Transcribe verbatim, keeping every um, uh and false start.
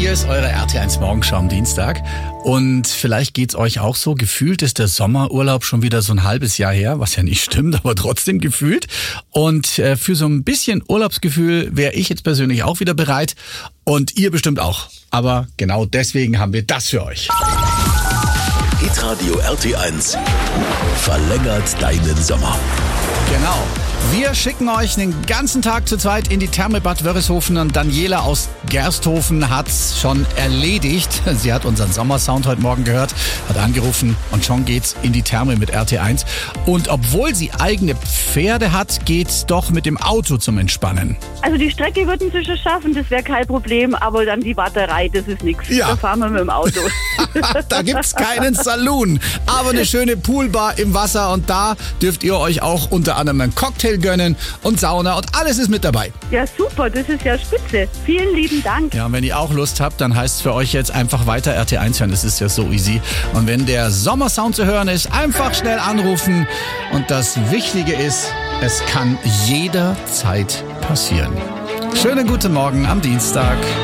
Hier ist eure R T eins Morgenschau am Dienstag. Und vielleicht geht's euch auch so. Gefühlt ist der Sommerurlaub schon wieder so ein halbes Jahr her, was ja nicht stimmt, aber trotzdem gefühlt. Und äh, für so ein bisschen Urlaubsgefühl wäre ich jetzt persönlich auch wieder bereit. Und ihr bestimmt auch. Aber genau deswegen haben wir das für euch. Hitradio R T eins verlängert deinen Sommer. Genau. Wir schicken euch den ganzen Tag zu zweit in die Therme Bad Wörishofen und Daniela aus Gersthofen hat's schon erledigt. Sie hat unseren Sommersound heute Morgen gehört, hat angerufen und schon geht's in die Therme mit R T eins. Und obwohl sie eigene Pferde hat, geht's doch mit dem Auto zum Entspannen. Also die Strecke würden sie schon schaffen, das wäre kein Problem, aber dann die Warterei, das ist nichts. Ja. Da fahren wir mit dem Auto. Da gibt's keinen Saloon, aber eine schöne Poolbar im Wasser und da dürft ihr euch auch unter anderem einen Cocktail gönnen und Sauna und alles ist mit dabei. Ja, super, das ist ja spitze. Vielen lieben Dank. Ja, und wenn ihr auch Lust habt, dann heißt es für euch jetzt einfach weiter R T eins hören. Das ist ja so easy. Und wenn der Sommersound zu hören ist, einfach schnell anrufen. Und das Wichtige ist, es kann jederzeit passieren. Schönen guten Morgen am Dienstag.